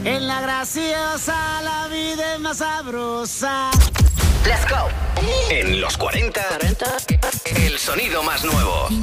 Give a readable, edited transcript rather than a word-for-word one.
En la graciosa la vida es más sabrosa. Let's go. En los 40, el sonido más nuevo.